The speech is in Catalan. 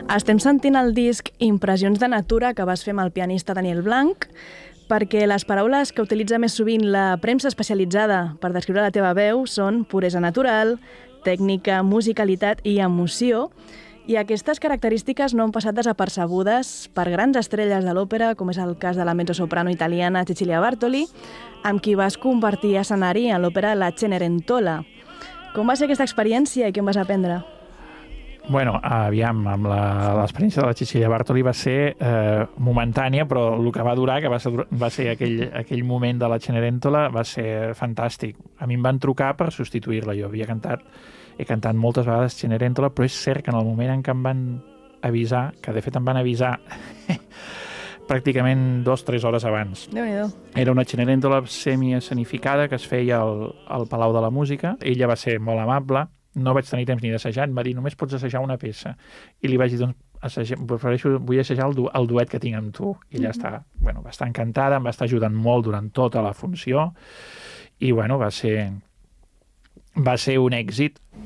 Estem sentint el disc Impressions de Natura que vas fer amb el pianista Daniel Blanc, perquè les paraules que utilitza més sovint la premsa especialitzada per descriure la teva veu són puresa natural, tècnica, musicalitat i emoció, i aquestes característiques no han passat desapercebudes per grans estrelles de l'òpera, com és el cas de la mezzosoprano italiana Cecilia Bartoli, amb qui vas compartir escenari en l'òpera La Cenerentola. Com va ser aquesta experiència i què en vas aprendre? Bueno, aviam, amb l'experiència de la Cecilia Bartoli va ser momentània, però el que va durar, que va ser aquell moment de la Cenerentola, va ser fantàstic. A mi em van trucar per substituir-la. Jo he cantat moltes vegades Cenerentola, però és cert que en el moment en què em van avisar, que de fet em van avisar pràcticament 2-3 hores abans. Déu-n'hi-do. Era una Cenerentola semi-escenificada que es feia al Palau de la Música. Ella va ser molt amable, no vaig tenir temps ni d'assajar, em va dir, només pots assajar una peça. I li vaig dir, doncs, vull assajar el duet que tinc amb tu. I ella va estar encantada, em va estar ajudant molt durant tota la funció, i va ser un èxit.